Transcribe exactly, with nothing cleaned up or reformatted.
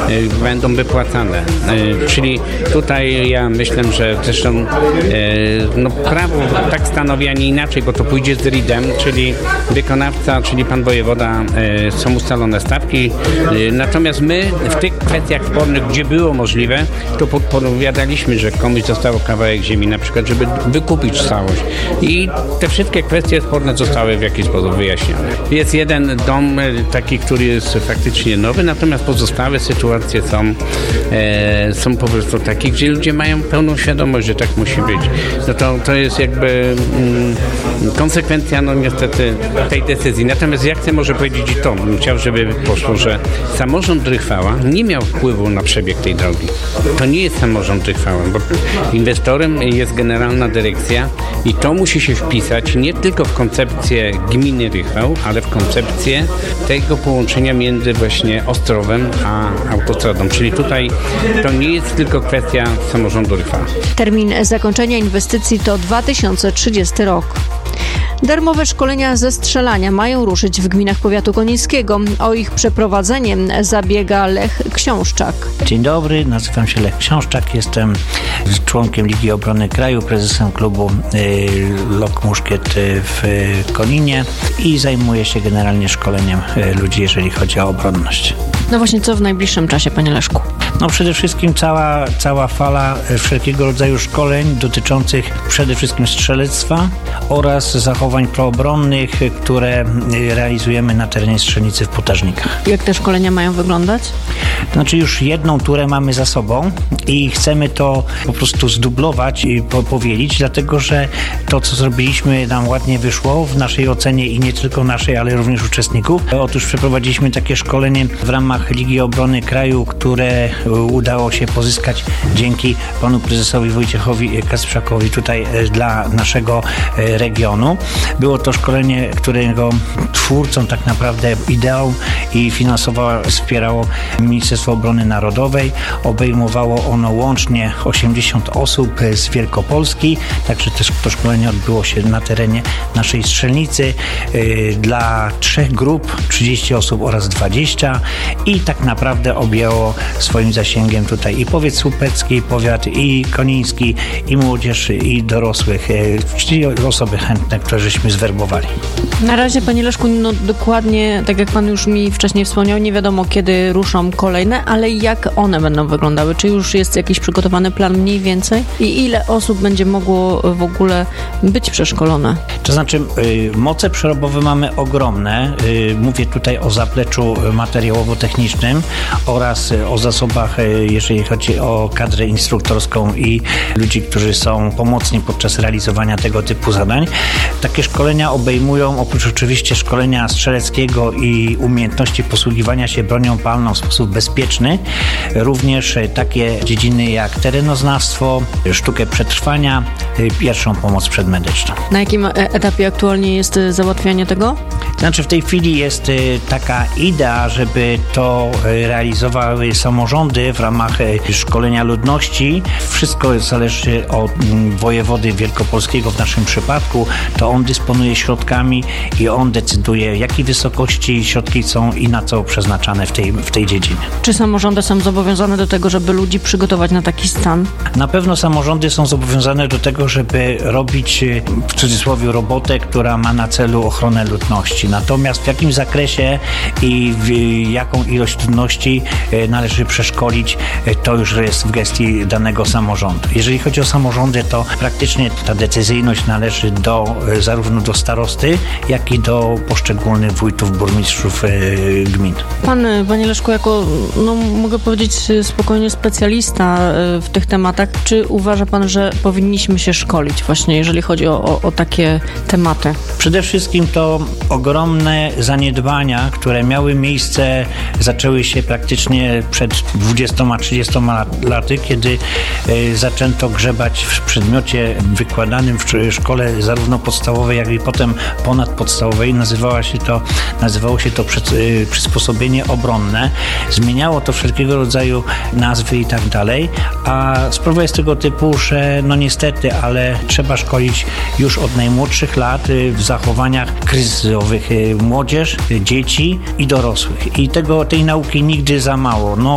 będą wypłacane. Czyli tutaj ja myślę, że zresztą no, prawo tak stanowi, a nie inaczej, bo to pójdzie z R I D-em, czyli wykonawca, czyli pan wojewoda, są ustalone stawki. Natomiast my w tych kwestiach spornych, gdzie było możliwe, to podpowiadaliśmy, że komuś zostało kawałek ziemi, na przykład, żeby wykupić całość. I te wszystkie kwestie sporne zostały w jakiś sposób wyjaśnione. Jest jeden dom taki, który jest faktycznie nowy, natomiast pozostałe sytuacje są, e, są po prostu takie, gdzie ludzie mają pełną świadomość, że tak musi być. No to, to jest jakby mm, konsekwencja, no niestety, tej decyzji. Natomiast ja chcę może powiedzieć i to, bym chciał, żeby poszło, że samorząd Rychwała nie miał wpływu na przebieg tej drogi. To nie jest samorząd Rychwała, bo inwestorem jest generalna dyrekcja i to musi się wpisać nie tylko w koncepcję gminy Rychwał, ale w koncepcję tego połączenia między właśnie Ostrowem a autostradą. Czyli tutaj to nie jest tylko kwestia samorządu Rychwała. Termin zakończenia inwestycji to dwa tysiące trzydziesty rok. Darmowe szkolenia ze strzelania mają ruszyć w gminach powiatu konińskiego. O ich przeprowadzenie zabiega Lech Książczak. Dzień dobry, nazywam się Lech Książczak, jestem członkiem Ligi Obrony Kraju, prezesem klubu y, Lok Muszkiet w Koninie i zajmuję się generalnie szkoleniem y, ludzi, jeżeli chodzi o obronność. No właśnie, co w najbliższym czasie, panie Leszku? No przede wszystkim cała, cała fala wszelkiego rodzaju szkoleń dotyczących przede wszystkim strzelectwa oraz zachowań proobronnych, które realizujemy na terenie strzelnicy w Potażnikach. Jak te szkolenia mają wyglądać? Znaczy już jedną turę mamy za sobą i chcemy to po prostu zdublować i powielić, dlatego że to, co zrobiliśmy, nam ładnie wyszło w naszej ocenie i nie tylko naszej, ale również uczestników. Otóż przeprowadziliśmy takie szkolenie w ramach Ligi Obrony Kraju, które udało się pozyskać dzięki panu prezesowi Wojciechowi Kasprzakowi tutaj dla naszego regionu. Było to szkolenie, którego twórcą tak naprawdę ideą i finansowo wspierało Ministerstwo Obrony Narodowej. Obejmowało ono łącznie osiemdziesiąt osób z Wielkopolski, także też to szkolenie odbyło się na terenie naszej strzelnicy dla trzech grup, trzydzieści osób oraz dwadzieścia i tak naprawdę objęło swoim zasięgiem tutaj i powiat słupecki, i powiat i koniński, i młodzież, i dorosłych, czyli osoby chętne, które żeśmy zwerbowali. Na razie, panie Leszku, no dokładnie, tak jak pan już mi wcześniej wspomniał, nie wiadomo kiedy ruszą kolejne, ale jak one będą wyglądały? Czy już jest jakiś przygotowany plan mniej więcej? I ile osób będzie mogło w ogóle być przeszkolone? To znaczy, y, moce przerobowe mamy ogromne. Y, mówię tutaj o zapleczu materiałowo-technicznym oraz y, o zasobach, y, jeżeli chodzi o kadrę instruktorską i ludzi, którzy są pomocni podczas realizowania tego typu zadań. Takie szkolenia obejmują oprócz oczywiście szkolenia strzeleckiego i umiejętności posługiwania się bronią palną w sposób bezpieczny, również takie dziedziny jak terenoznawstwo, sztukę przetrwania, pierwszą pomoc przedmedyczną. Na jakim etapie aktualnie jest załatwianie tego? Znaczy w tej chwili jest taka idea, żeby to realizowały samorządy w ramach szkolenia ludności. Wszystko zależy od wojewody wielkopolskiego w naszym przypadku. To on dysponuje środkami i on decyduje, jakiej wysokości środki są i na co przeznaczane w tej, w tej dziedzinie. Czy samorządy są zobowiązane do tego, żeby ludzi przygotować na taki stan? Na pewno samorządy są zobowiązane do tego, żeby robić w cudzysłowie robotę, która ma na celu ochronę ludności. Natomiast w jakim zakresie i w jaką ilość ludności należy przeszkolić, to już jest w gestii danego samorządu. Jeżeli chodzi o samorządy, to praktycznie ta decyzyjność należy do, zarówno do starosty, jak i do poszczególnych wójtów, burmistrzów gmin. Pan, panie Leszku, jako, no mogę powiedzieć spokojnie specjalista w tych tematach, czy uważa pan, że powinniśmy się szkolić właśnie, jeżeli chodzi o, o, o takie tematy? Przede wszystkim to ogromne zaniedbania, które miały miejsce, zaczęły się praktycznie przed dwudziestoma trzydziestoma laty, kiedy zaczęto grzebać w przedmiocie wykładanym w szkole zarówno podstawowej, jak i potem ponadpodstawowej. Nazywała się to, nazywało się to przysposobienie obronne. Zmieniało to wszelkiego rodzaju nazwy i tak dalej, a sprawa jest tego typu, że no niestety, ale trzeba szkolić już od najmłodszych lat w zachowaniach kryzysowych młodzież, dzieci i dorosłych. I tego, tej nauki nigdy za mało. No